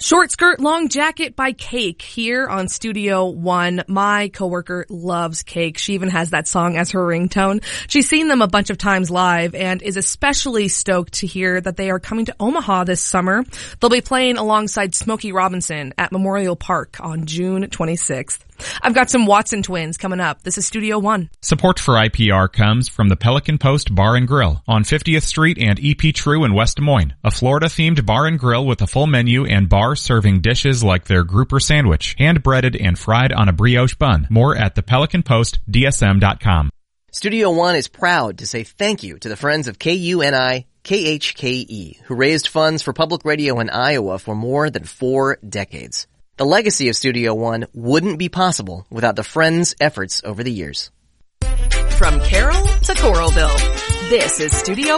Short Skirt, Long Jacket by Cake here on Studio One. My coworker loves Cake. She even has that song as her ringtone. She's seen them a bunch of times live and is especially stoked to hear that they are coming to Omaha this summer. They'll be playing alongside Smokey Robinson at Memorial Park on June 26th. I've got some Watson twins coming up. This is Studio One. Support for IPR comes from the Pelican Post Bar and Grill on 50th Street and EP True in West Des Moines. A Florida-themed bar and grill with a full menu and bar serving dishes like their grouper sandwich, hand-breaded and fried on a brioche bun. More at thepelicanpostdsm.com. Studio One is proud to say thank you to the friends of KUNI KHKE, who raised funds for public radio in Iowa for more than 4 decades. The legacy of Studio One wouldn't be possible without the friends' efforts over the years. From Carroll to Coralville, this is Studio